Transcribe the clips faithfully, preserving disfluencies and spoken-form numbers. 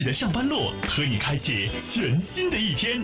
你的上班路和你开启全新的一天。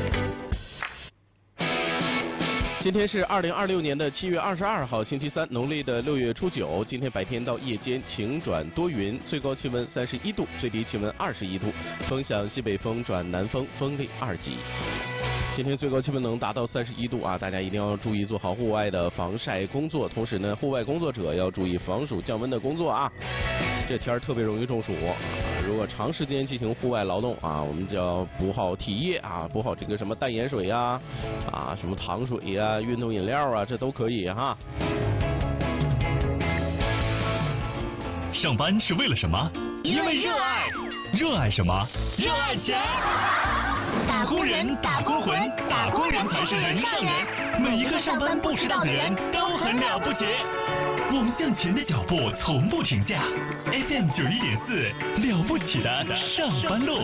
今天是二零二六年的七月二十二号，星期三，农历的六月初九。今天白天到夜间晴转多云，最高气温三十一度，最低气温二十一度，风向西北风转南风，风力二级。今天最高气温能达到三十一度啊，大家一定要注意做好户外的防晒工作，同时呢，户外工作者要注意防暑降温的工作啊。这天儿特别容易中暑啊，如果长时间进行户外劳动啊，我们就要补好体液啊，补好这个什么淡盐水呀、啊，啊什么糖水呀、啊、运动饮料啊，这都可以哈。 上班是为了什么？ 因为热爱。 热爱什么？ 热爱钱。 打工人，打工魂，打工人才是人上人。每一个上班不迟到的人都很了不起。我们向前的脚步从不停下。F M 九一点四，了不起的上班路。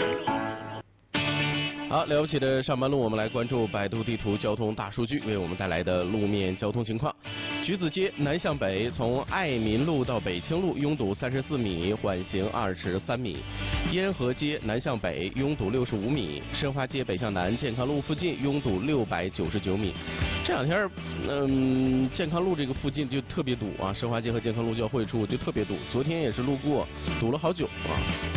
好，了不起的上班路，我们来关注百度地图交通大数据为我们带来的路面交通情况。橘子街南向北，从爱民路到北清路拥堵三十四米，缓行二十三米；烟河街南向北拥堵六十五米；申花街北向南健康路附近拥堵六百九十九米。这两天，嗯，健康路这个附近就特别堵啊，申花街和健康路交汇处就特别堵。昨天也是路过，堵了好久啊。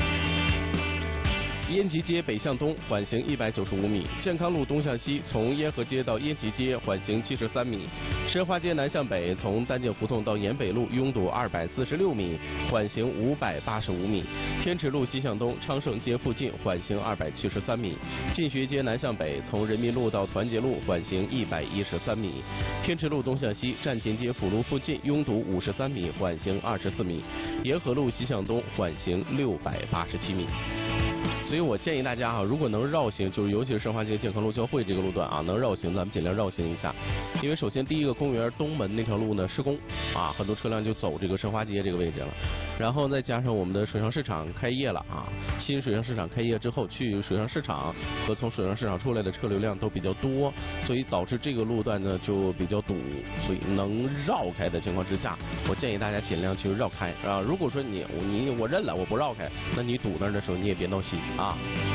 烟吉街北向东缓行一百九十五米，健康路东向西从烟河街到烟吉街缓行七十三米，申花街南向北从丹泾胡同到沿北路拥堵二百四十六米，缓行五百八十五米，天池路西向东昌盛街附近缓行二百七十三米，进学街南向北从人民路到团结路缓行一百一十三米，天池路东向西站前街辅路附近拥堵五十三米，缓行二十四米，沿河路西向东缓行六百八十七米。所以我建议大家啊，如果能绕行，就是尤其是申花街健康路交汇这个路段啊，能绕行咱们尽量绕行一下。因为首先第一个公园东门那条路呢施工啊，很多车辆就走这个申花街这个位置了。然后再加上我们的水上市场开业了啊，新水上市场开业之后，去水上市场和从水上市场出来的车流量都比较多，所以导致这个路段呢就比较堵。所以能绕开的情况之下，我建议大家尽量去绕开啊。如果说你你我认了我不绕开，那你堵那儿的时候你也别闹心啊。